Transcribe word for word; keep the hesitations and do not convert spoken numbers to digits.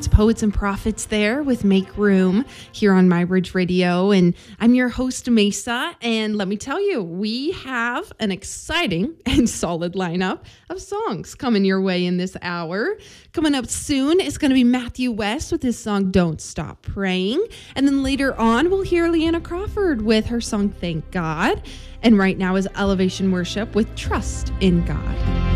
It's Poets and Prophets there with Make Room here on My Bridge Radio. And I'm your host, Mesa. And let me tell you, we have an exciting and solid lineup of songs coming your way in this hour. Coming up soon is going to be Matthew West with his song, Don't Stop Praying. And then later on, we'll hear Leanna Crawford with her song, Thank God. And right now is Elevation Worship with Trust in God.